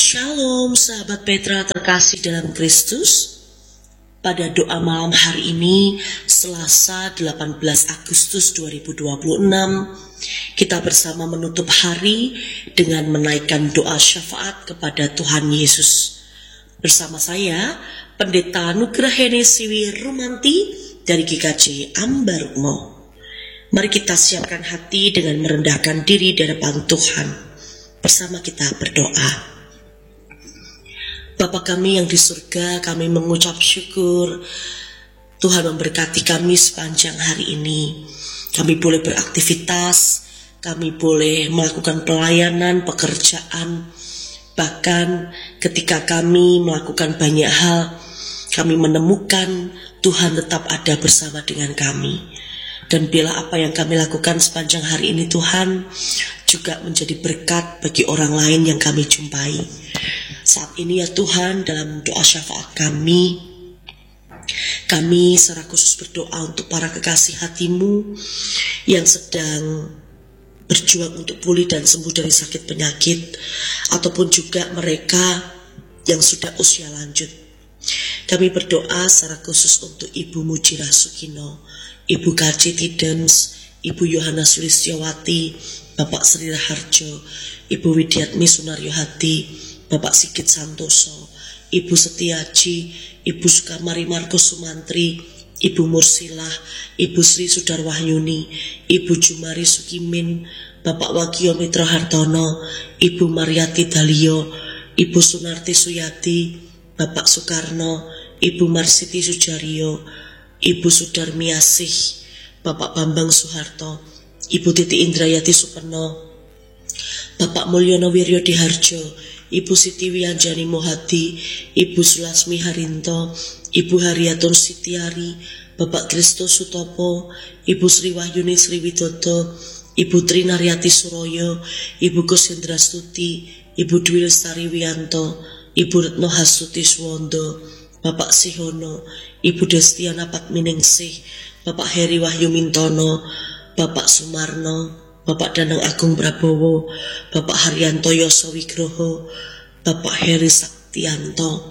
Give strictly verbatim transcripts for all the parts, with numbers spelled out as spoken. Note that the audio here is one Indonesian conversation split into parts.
Shalom sahabat Petra terkasih dalam Kristus. Pada doa malam hari ini, Selasa delapan belas Agustus dua ribu dua puluh enam, kita bersama menutup hari dengan menaikkan doa syafaat kepada Tuhan Yesus. Bersama saya, Pendeta Nugraheni Siwi Rumanti dari G K J Ambarukmo. Mari kita siapkan hati dengan merendahkan diri di hadapan Tuhan. Bersama kita berdoa. Bapa kami yang di surga, kami mengucap syukur Tuhan memberkati kami sepanjang hari ini. Kami boleh beraktivitas, kami boleh melakukan pelayanan, pekerjaan. Bahkan ketika kami melakukan banyak hal, kami menemukan Tuhan tetap ada bersama dengan kami. Dan bila apa yang kami lakukan sepanjang hari ini Tuhan juga menjadi berkat bagi orang lain yang kami jumpai. Saat ini ya Tuhan, dalam doa syafaat kami, kami secara khusus berdoa untuk para kekasih hati-Mu yang sedang berjuang untuk pulih dan sembuh dari sakit penyakit, ataupun juga mereka yang sudah usia lanjut. Kami berdoa secara khusus untuk Ibu Mujirah Sukino, Ibu Kaci Tidens, Ibu Yohana Sulistyawati, Bapak Sri Raharjo, Ibu Widiatmi Sunaryohati, Bapak Sigit Santoso, Ibu Setiaji, Ibu Sukamari Markus Sumantri, Ibu Mursilah, Ibu Sri Sudarwahyuni, Ibu Jumari Sukimin, Bapak Wagio Mitra Hartono, Ibu Mariati Dalio, Ibu Sunarti Suyati, Bapak Soekarno, Ibu Marsiti Sujaryo, Ibu Sudarmiasih, Bapak Bambang Soeharto, Ibu Titi Indrayati Supeno, Bapak Mulyono Wiryo Diharjo, Ibu Siti Wianjani Mohati, Ibu Sulasmi Harinto, Ibu Haryatun Sitiari, Bapak Kristo Sutopo, Ibu Sri Wahyuni Sriwidodo, Ibu Trinaryati Suroyo, Ibu Kusindra Stuti, Ibu Dwi Lestari Wianto, Ibu Retno Hasuti Suwondo, Bapak Sihono, Ibu Destiana Patminingsih, Bapak Heri Wahyu Mintono, Bapak Sumarno, Bapak Danang Agung Prabowo, Bapak Haryanto Yoso Wigroho, Bapak Heri Saktianto,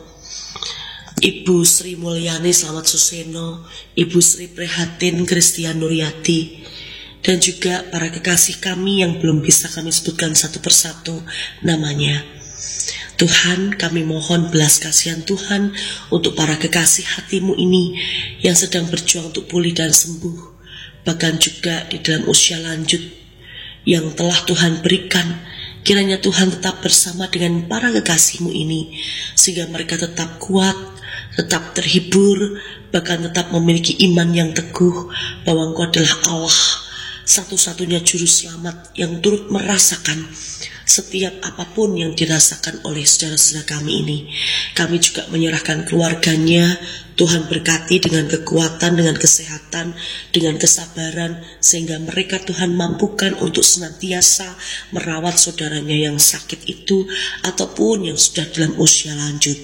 Ibu Sri Mulyani Slamet Suseno, Ibu Sri Prihatin Kristian Nuryati, dan juga para kekasih kami yang belum bisa kami sebutkan satu persatu namanya. Tuhan, kami mohon belas kasihan Tuhan untuk para kekasih hati-Mu ini yang sedang berjuang untuk pulih dan sembuh, bahkan juga di dalam usia lanjut yang telah Tuhan berikan. Kiranya Tuhan tetap bersama dengan para kekasih-Mu ini, sehingga mereka tetap kuat, tetap terhibur, bahkan tetap memiliki iman yang teguh bahwa Engkau adalah Allah, satu-satunya juru selamat yang turut merasakan setiap apapun yang dirasakan oleh saudara-saudara kami ini. Kami juga menyerahkan keluarganya, Tuhan berkati dengan kekuatan, dengan kesehatan, dengan kesabaran, sehingga mereka Tuhan mampukan untuk senantiasa merawat saudaranya yang sakit itu, ataupun yang sudah dalam usia lanjut.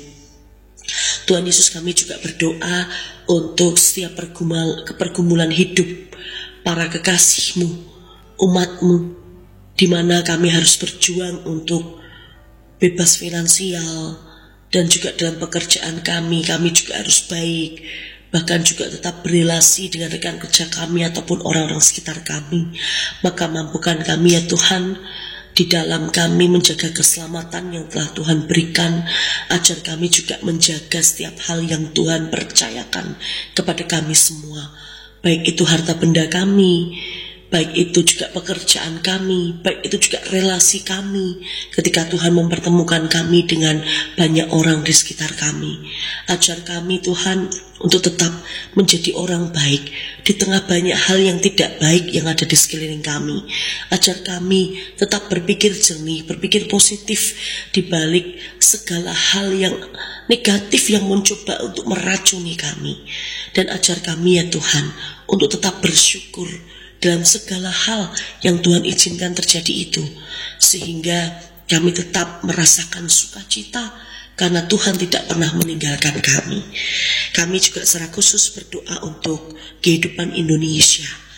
Tuhan Yesus, kami juga berdoa untuk setiap pergumul, pergumulan hidup para kekasih-Mu, umat-Mu, di mana kami harus berjuang untuk bebas finansial, dan juga dalam pekerjaan kami, kami juga harus baik, bahkan juga tetap berrelasi dengan rekan kerja kami ataupun orang-orang sekitar kami. Maka mampukan kami ya Tuhan, di dalam kami menjaga keselamatan yang telah Tuhan berikan, ajar kami juga menjaga setiap hal yang Tuhan percayakan kepada kami semua, baik itu harta benda kami, baik itu juga pekerjaan kami, baik itu juga relasi kami ketika Tuhan mempertemukan kami dengan banyak orang di sekitar kami. Ajar kami Tuhan untuk tetap menjadi orang baik di tengah banyak hal yang tidak baik yang ada di sekeliling kami. Ajar kami tetap berpikir jernih, berpikir positif di balik segala hal yang negatif yang mencoba untuk meracuni kami. Dan ajar kami ya Tuhan untuk tetap bersyukur dalam segala hal yang Tuhan izinkan terjadi itu, sehingga kami tetap merasakan sukacita karena Tuhan tidak pernah meninggalkan kami. Kami juga secara khusus berdoa untuk kehidupan Indonesia.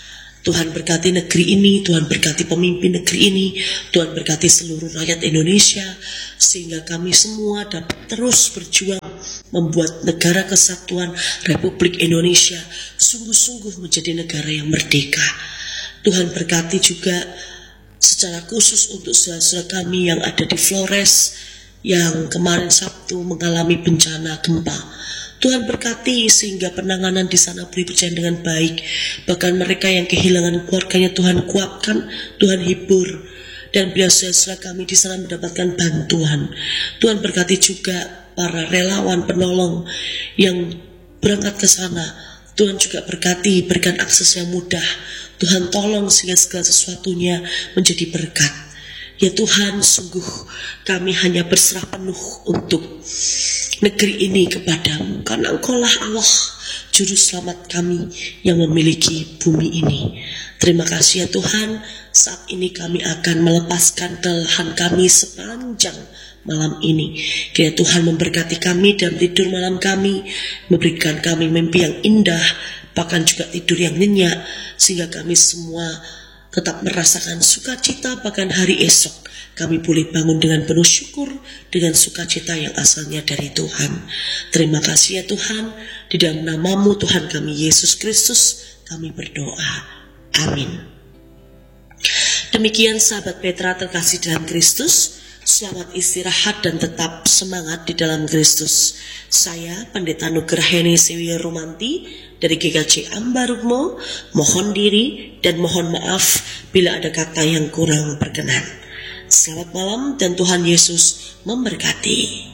Tuhan berkati negeri ini, Tuhan berkati pemimpin negeri ini, Tuhan berkati seluruh rakyat Indonesia, sehingga kami semua dapat terus berjuang membuat negara kesatuan Republik Indonesia sungguh-sungguh menjadi negara yang merdeka. Tuhan berkati juga secara khusus untuk saudara-saudara kami yang ada di Flores, yang kemarin Sabtu mengalami bencana gempa. Tuhan berkati sehingga penanganan di sana boleh berjalan dengan baik. Bahkan mereka yang kehilangan keluarganya Tuhan kuatkan, Tuhan hibur. Dan bila saudara kami di sana mendapatkan bantuan, Tuhan berkati juga para relawan penolong yang berangkat ke sana. Tuhan juga berkati, berikan akses yang mudah. Tuhan tolong sehingga segala sesuatunya menjadi berkat. Ya Tuhan, sungguh kami hanya berserah penuh untuk negeri ini kepadamu, karena Engkaulah Allah, Juru Selamat kami yang memiliki bumi ini. Terima kasih ya Tuhan, saat ini kami akan melepaskan kelelahan kami sepanjang malam ini. Kiranya Tuhan memberkati kami dalam tidur malam kami, memberikan kami mimpi yang indah, bahkan juga tidur yang nyenyak, sehingga kami semua tetap merasakan sukacita. Bahkan hari esok kami boleh bangun dengan penuh syukur, dengan sukacita yang asalnya dari Tuhan. Terima kasih ya Tuhan, di dalam nama-Mu Tuhan kami Yesus Kristus kami berdoa. Amin. Demikian sahabat Petra terkasih dalam Kristus, selamat istirahat dan tetap semangat di dalam Kristus. Saya Pendeta Nugraheni Sewi Romanti dari G K C Ambarukmo, mohon diri dan mohon maaf bila ada kata yang kurang berkenan. Selamat malam dan Tuhan Yesus memberkati.